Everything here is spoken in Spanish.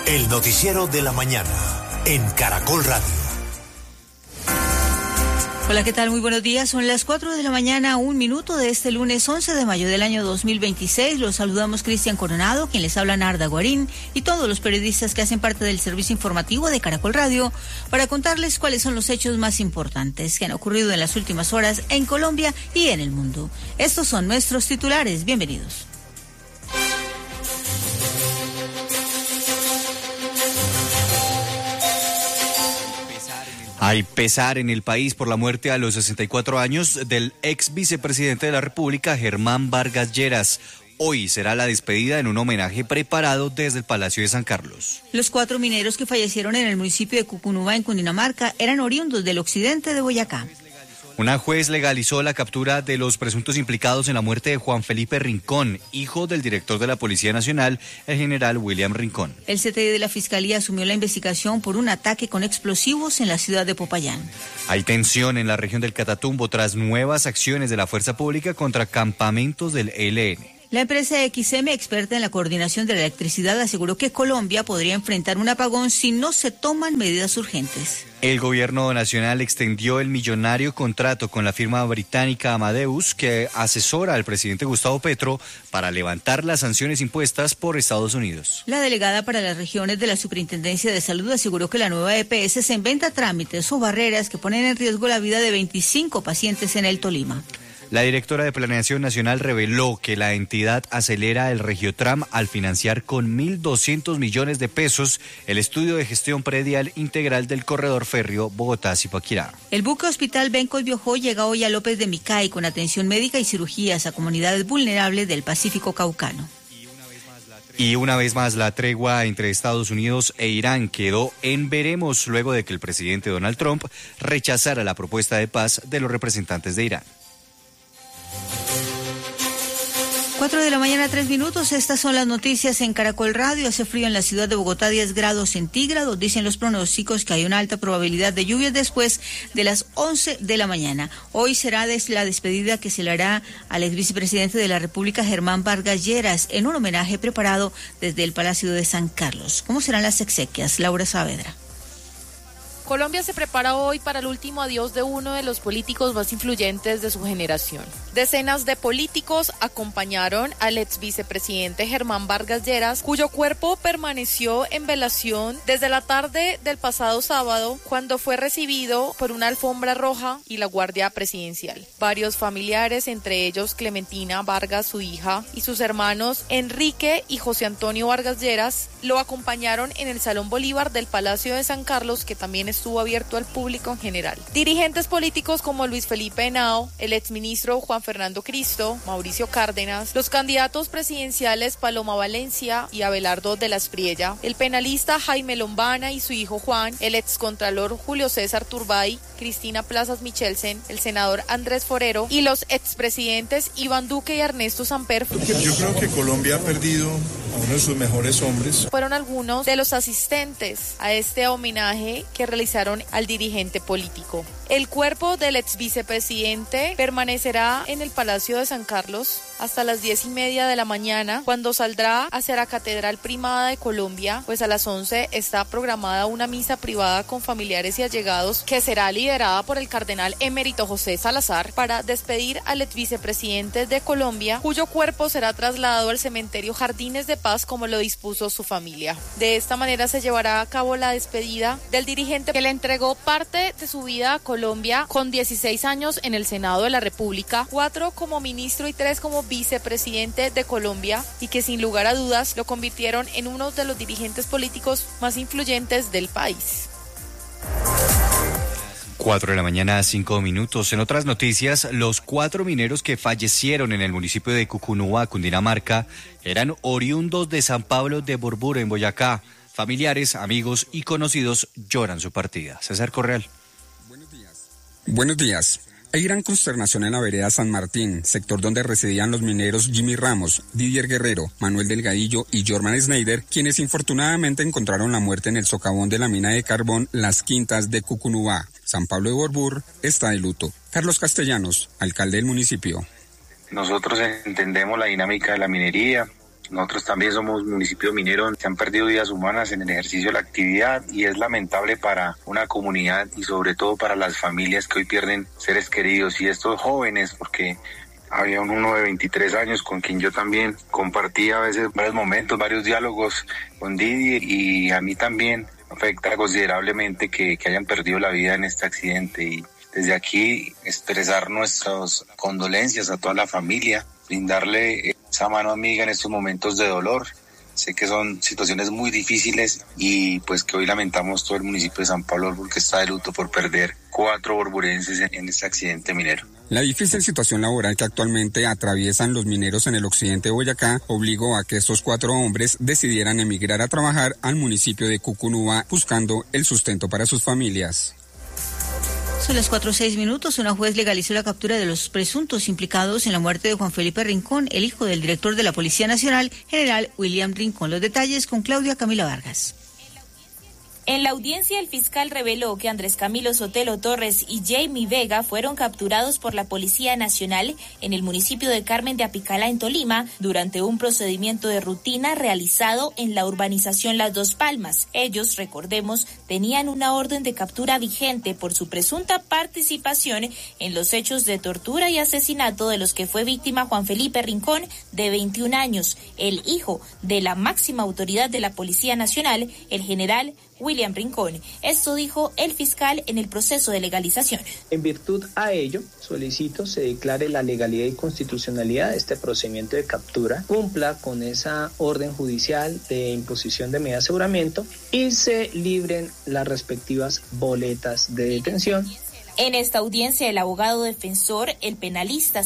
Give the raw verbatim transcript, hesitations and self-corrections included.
El noticiero de la mañana en Caracol Radio. Hola, ¿qué tal? Muy buenos días. Son las cuatro de la mañana, un minuto de este lunes once de mayo del año dos mil veintiséis. Los saludamos Cristian Coronado, quien les habla Narda Guarín, y todos los periodistas que hacen parte del servicio informativo de Caracol Radio para contarles cuáles son los hechos más importantes que han ocurrido en las últimas horas en Colombia y en el mundo. Estos son nuestros titulares. Bienvenidos. Hay pesar en el país por la muerte a los sesenta y cuatro años del ex vicepresidente de la República, Germán Vargas Lleras. Hoy será la despedida en un homenaje preparado desde el Palacio de San Carlos. Los cuatro mineros que fallecieron en el municipio de Cucunúa, en Cundinamarca, eran oriundos del occidente de Boyacá. Una juez legalizó la captura de los presuntos implicados en la muerte de Juan Felipe Rincón, hijo del director de la Policía Nacional, el general William Rincón. El C T I de la Fiscalía asumió la investigación por un ataque con explosivos en la ciudad de Popayán. Hay tensión en la región del Catatumbo tras nuevas acciones de la fuerza pública contra campamentos del E L N. La empresa X M, experta en la coordinación de la electricidad, aseguró que Colombia podría enfrentar un apagón si no se toman medidas urgentes. El gobierno nacional extendió el millonario contrato con la firma británica Amadeus, que asesora al presidente Gustavo Petro para levantar las sanciones impuestas por Estados Unidos. La delegada para las regiones de la Superintendencia de Salud aseguró que la nueva E P S se inventa trámites o barreras que ponen en riesgo la vida de veinticinco pacientes en el Tolima. La directora de Planeación Nacional reveló que la entidad acelera el Regiotram al financiar con mil doscientos millones de pesos el estudio de gestión predial integral del corredor férreo Bogotá-Zipaquirá. El buque hospital Bencos Biojó llega hoy a López de Micay con atención médica y cirugías a comunidades vulnerables del Pacífico Caucano. Y una vez más, la tregua entre Estados Unidos e Irán quedó en veremos luego de que el presidente Donald Trump rechazara la propuesta de paz de los representantes de Irán. Cuatro de la mañana, tres minutos. Estas son las noticias en Caracol Radio. Hace frío en la ciudad de Bogotá, diez grados centígrados. Dicen los pronósticos que hay una alta probabilidad de lluvias después de las once de la mañana. Hoy será des- la despedida que se le hará al ex vicepresidente de la República, Germán Vargas Lleras, en un homenaje preparado desde el Palacio de San Carlos. ¿Cómo serán las exequias? Laura Saavedra. Colombia se prepara hoy para el último adiós de uno de los políticos más influyentes de su generación. Decenas de políticos acompañaron al ex vicepresidente Germán Vargas Lleras, cuyo cuerpo permaneció en velación desde la tarde del pasado sábado, cuando fue recibido por una alfombra roja y la Guardia Presidencial. Varios familiares, entre ellos Clementina Vargas, su hija, y sus hermanos Enrique y José Antonio Vargas Lleras, lo acompañaron en el Salón Bolívar del Palacio de San Carlos, que también estuvo abierto al público en general. Dirigentes políticos como Luis Felipe Henao, el exministro Juan Fernando Cristo, Mauricio Cárdenas, los candidatos presidenciales Paloma Valencia y Abelardo de la Espriella, el penalista Jaime Lombana y su hijo Juan, el excontralor Julio César Turbay, Cristina Plazas Michelsen, el senador Andrés Forero y los expresidentes Iván Duque y Ernesto Samper. Yo creo que Colombia ha perdido a uno de sus mejores hombres. Fueron algunos de los asistentes a este homenaje que realizaron al dirigente político. El cuerpo del ex vicepresidente permanecerá en el Palacio de San Carlos hasta las diez y media de la mañana, cuando saldrá hacia la Catedral Primada de Colombia, pues a las once está programada una misa privada con familiares y allegados que será liderada por el cardenal emérito José Salazar para despedir al ex vicepresidente de Colombia, cuyo cuerpo será trasladado al cementerio Jardines de Paz como lo dispuso su familia. De esta manera se llevará a cabo la despedida del dirigente que le entregó parte de su vida a Colombia con dieciséis años en el Senado de la República, cuatro como ministro y tres como vicepresidente de Colombia, y que sin lugar a dudas lo convirtieron en uno de los dirigentes políticos más influyentes del país. Cuatro de la mañana, cinco minutos. En otras noticias, los cuatro mineros que fallecieron en el municipio de Cucunúa, Cundinamarca, eran oriundos de San Pablo de Borbura, en Boyacá. Familiares, amigos y conocidos lloran su partida. César Correal. Buenos días. Buenos días. Hay gran consternación en la vereda San Martín, sector donde residían los mineros Jimmy Ramos, Didier Guerrero, Manuel Delgadillo y Jorman Schneider, quienes infortunadamente encontraron la muerte en el socavón de la mina de carbón Las Quintas de Cucunúa. San Pablo de Borbur está de luto. Carlos Castellanos, alcalde del municipio. Nosotros entendemos la dinámica de la minería, Nosotros también somos municipio minero, se han perdido vidas humanas en el ejercicio de la actividad y es lamentable para una comunidad y sobre todo para las familias que hoy pierden seres queridos y estos jóvenes, porque había un uno de veintitrés años con quien yo también compartía a veces varios momentos, varios diálogos con Didier, y a mí también afecta considerablemente que, que hayan perdido la vida en este accidente, y desde aquí expresar nuestras condolencias a toda la familia, brindarle esa mano amiga en estos momentos de dolor. Sé que son situaciones muy difíciles y pues que hoy lamentamos todo el municipio de San Pablo porque está de luto por perder cuatro borburenses en, en este accidente minero. La difícil situación laboral que actualmente atraviesan los mineros en el occidente de Boyacá obligó a que estos cuatro hombres decidieran emigrar a trabajar al municipio de Cucunúa buscando el sustento para sus familias. Son las cuatro o seis minutos. Una juez legalizó la captura de los presuntos implicados en la muerte de Juan Felipe Rincón, el hijo del director de la Policía Nacional, general William Rincón. Los detalles con Claudia Camila Vargas. En la audiencia, el fiscal reveló que Andrés Camilo Sotelo Torres y Jamie Vega fueron capturados por la Policía Nacional en el municipio de Carmen de Apicalá, en Tolima, durante un procedimiento de rutina realizado en la urbanización Las Dos Palmas. Ellos, recordemos, tenían una orden de captura vigente por su presunta participación en los hechos de tortura y asesinato de los que fue víctima Juan Felipe Rincón, de veintiún años, el hijo de la máxima autoridad de la Policía Nacional, el general William Rincón. Esto dijo el fiscal en el proceso de legalización. En virtud a ello, solicito se declare la legalidad y constitucionalidad de este procedimiento de captura, cumpla con esa orden judicial de imposición de medida de aseguramiento y se libren las respectivas boletas de detención. En esta audiencia, el abogado defensor, el penalista